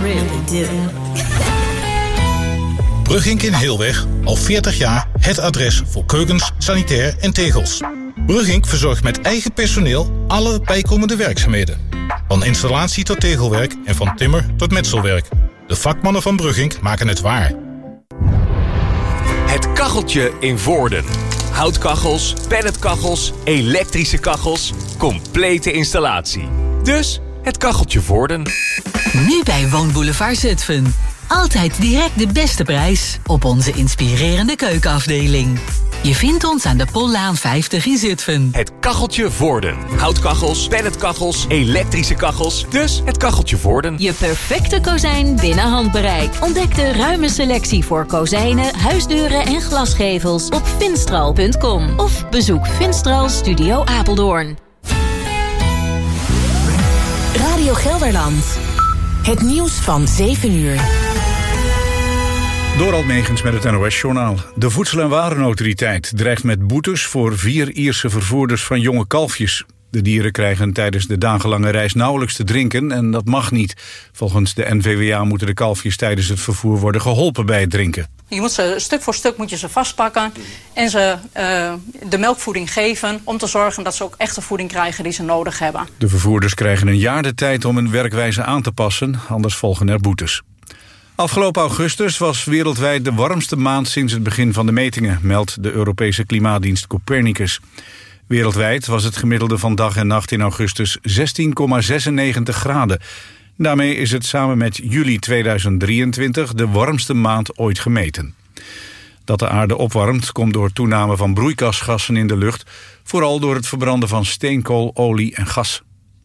really do. Brugink in Heelweg, al 40 jaar het adres voor keukens, sanitair en tegels. Brugink verzorgt met eigen personeel alle bijkomende werkzaamheden. Van installatie tot tegelwerk en van timmer tot metselwerk. De vakmannen van Brugink maken het waar. Het kacheltje in Voorden. Houtkachels, pelletkachels, elektrische kachels. Complete installatie. Dus het kacheltje Voorden. Nu bij Woonboulevard Zutphen. Altijd direct de beste prijs op onze inspirerende keukenafdeling. Je vindt ons aan de Pollaan 50 in Zutphen. Het kacheltje Voorden. Houtkachels, pelletkachels, elektrische kachels. Dus het kacheltje Voorden. Je perfecte kozijn binnen handbereik. Ontdek de ruime selectie voor kozijnen, huisdeuren en glasgevels op Finstral.com. Of bezoek Finstral Studio Apeldoorn. Radio Gelderland. Het nieuws van 7 uur. Dorald Megens met het NOS-journaal. De Voedsel- en Warenautoriteit dreigt met boetes voor 4 Ierse vervoerders van jonge kalfjes. De dieren krijgen tijdens de dagenlange reis nauwelijks te drinken en dat mag niet. Volgens de NVWA moeten de kalfjes tijdens het vervoer worden geholpen bij het drinken. Je moet ze stuk voor stuk vastpakken en ze de melkvoeding geven om te zorgen dat ze ook echt de voeding krijgen die ze nodig hebben. De vervoerders krijgen een jaar de tijd om hun werkwijze aan te passen, anders volgen er boetes. Afgelopen augustus was wereldwijd de warmste maand sinds het begin van de metingen, meldt de Europese klimaatdienst Copernicus. Wereldwijd was het gemiddelde van dag en nacht in augustus 16,96 graden. Daarmee is het samen met juli 2023 de warmste maand ooit gemeten. Dat de aarde opwarmt komt door toename van broeikasgassen in de lucht, vooral door het verbranden van steenkool, olie en gas.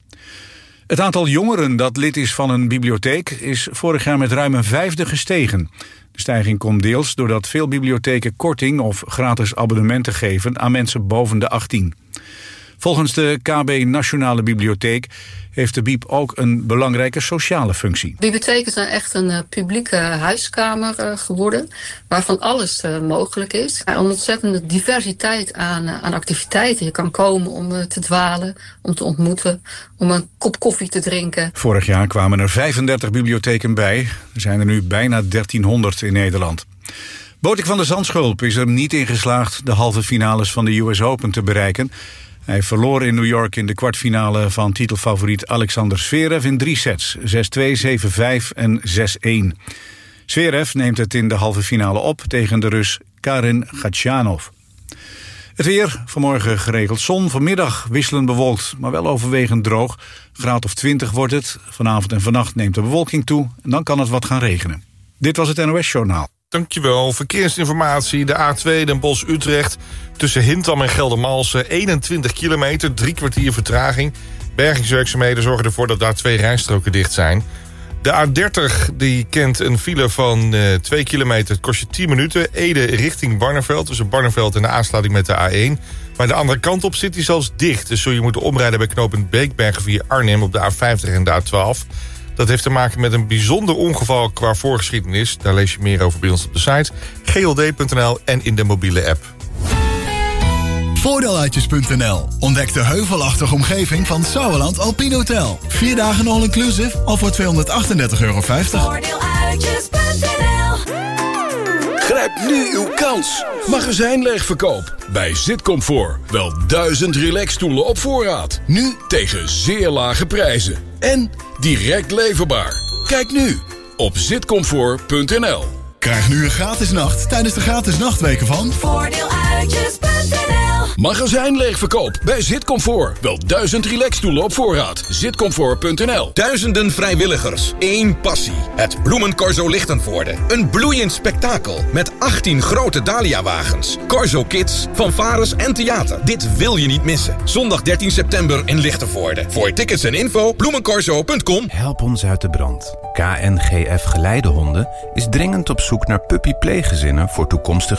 Het aantal jongeren dat lid is van een bibliotheek is vorig jaar met ruim een vijfde gestegen. De stijging komt deels doordat veel bibliotheken korting of gratis abonnementen geven aan mensen boven de 18. Volgens de KB Nationale Bibliotheek heeft de BIEB ook een belangrijke sociale functie. Bibliotheken zijn echt een publieke huiskamer geworden, waarvan alles mogelijk is. Een ontzettende diversiteit aan activiteiten. Je kan komen om te dwalen, om te ontmoeten, om een kop koffie te drinken. Vorig jaar kwamen er 35 bibliotheken bij. Er zijn er nu bijna 1300 in Nederland. Botik van der Zandschulp is er niet in geslaagd de halve finales van de US Open te bereiken. Hij verloor in New York in de kwartfinale van titelfavoriet Alexander Zverev in 3 sets. 6-2, 7-5 en 6-1. Zverev neemt het in de halve finale op tegen de Rus Karen Khachanov. Het weer, vanmorgen geregeld zon, vanmiddag wisselend bewolkt, maar wel overwegend droog. Graad of 20 wordt het. Vanavond en vannacht neemt de bewolking toe en dan kan het wat gaan regenen. Dit was het NOS-journaal. Dankjewel. Verkeersinformatie. De A2 Den Bosch-Utrecht. Tussen Hintham en Geldermalsen. 21 kilometer, 3 kwartier vertraging. Bergingswerkzaamheden zorgen ervoor dat daar 2 rijstroken dicht zijn. De A30 die kent een file van 2 kilometer. Het kost je 10 minuten. Ede richting Barneveld. Tussen Barneveld en de aansluiting met de A1. Maar de andere kant op zit hij zelfs dicht. Dus zul je moeten omrijden bij knooppunt Beekbergen via Arnhem op de A50 en de A12. Dat heeft te maken met een bijzonder ongeval qua voorgeschiedenis. Daar lees je meer over bij ons op de site gld.nl en in de mobiele app. Voordeeluitjes.nl. Ontdek de heuvelachtige omgeving van Sauerland Alpine Hotel. 4 dagen all-inclusive al voor €238,50. Voordeeluitjes.nl. Grijp nu uw kans. Magazijnleegverkoop bij Zitcomfort. Wel 1000 relaxstoelen op voorraad. Nu tegen zeer lage prijzen. En direct leverbaar. Kijk nu op zitcomfort.nl. Krijg nu een gratis nacht tijdens de gratis nachtweken van Voordeeluitjes.nl. Magazijnleegverkoop bij Zitcomfort. Wel 1000 relaxstoelen op voorraad. Zitcomfort.nl. Duizenden vrijwilligers, 1 passie. Het Bloemencorso Lichtenvoorde. Een bloeiend spektakel met 18 grote Dahlia-wagens. Corso Kids, fanfares en theater. Dit wil je niet missen. Zondag 13 september in Lichtenvoorde. Voor tickets en info bloemencorso.com. Help ons uit de brand. KNGF Geleidehonden is dringend op zoek naar puppypleeggezinnen voor toekomstige